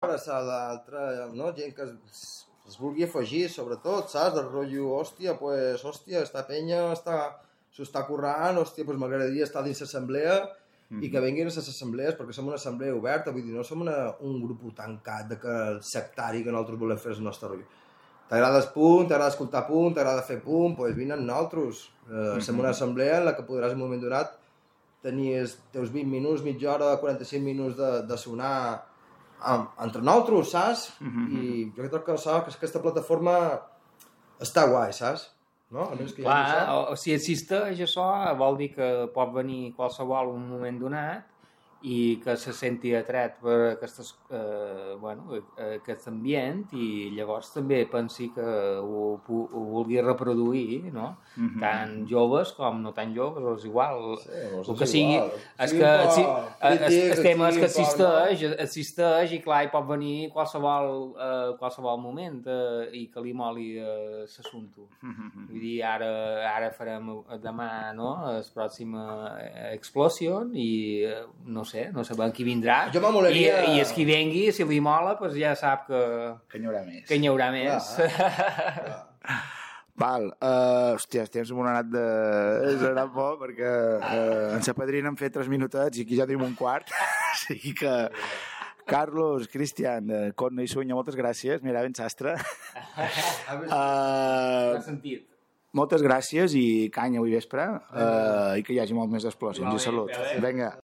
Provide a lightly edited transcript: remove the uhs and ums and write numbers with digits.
interessar l'altra, no? Gent que es vulgui afegir, sobretot, saps? Del rotllo, hòstia, pues, hòstia, esta penya s'ho està currant, hòstia, pues m'agradaria estar dins l'assemblea i que vinguin a les assemblees, perquè som una assemblea oberta, vull dir, no som un grup tancat de que el sectari que nosaltres volem fer el nostre rotllo. T'agrada el punt, t'agrada escoltar punt, t'agrada fer punt, doncs vine amb nosaltres. Som una assemblea en la que podràs en un moment donat tenir els teus 20 minuts, mitja hora, 45 minuts de sonar entre nosaltres, saps? I jo crec que aquesta plataforma està guai, saps? No? Clar, si existeix això, vol dir que pot venir qualsevol un moment donat i que se senti atret per aquest ambient i llavors també pensi que ho vulgui reproduir, no? Tant joves com no tan joves, és igual. El que sigui, el tema és que existeix i clar, hi pot venir qualsevol moment i que li moli l'assumpte. Vull dir, ara farem demà, no?, la pròxima Explosion i no sabem qui vindrà. Jo m'amolaria... I els qui vengui, si li mola, doncs ja sap que n'hi haurà més. Val, hòstia, estem anat por perquè en sa padrina hem fet 3 minutets i aquí ja tenim un quart. Així que, Carlos, Cristian, Conno i Sunya, moltes gràcies. Mira, ben sastre. M'ha sentit. Moltes gràcies i canya avui vespre i que hi hagi molt més explosions i salut. Vinga.